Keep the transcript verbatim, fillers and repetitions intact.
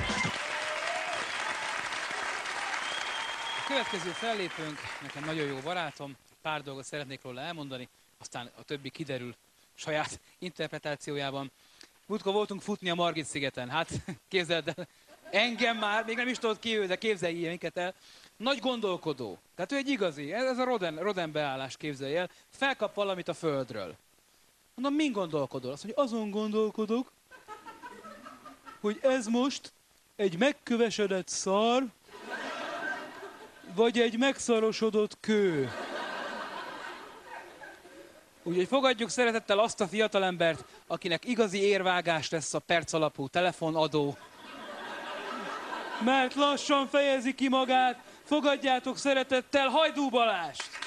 A következő fellépőnk nekem nagyon jó barátom, pár dolgot szeretnék róla elmondani, aztán a többi kiderül saját interpretációjában. Múltkor voltunk futni a Margit-szigeten, hát képzeld el, engem már, még nem is tudod ki ő, de képzelj ilyeneket el. Nagy gondolkodó, tehát ő egy igazi, ez a Roden, Roden beállás, képzelj el, felkap valamit a földről. Mondom, min gondolkodol? Azt mondja, azon gondolkodok, hogy ez most egy megkövesedett szar, vagy egy megszarosodott kő. Úgyhogy fogadjuk szeretettel azt a fiatalembert, akinek igazi érvágás lesz a perc alapú telefonadó. Mert lassan fejezi ki magát, fogadjátok szeretettel Hajdú Balást!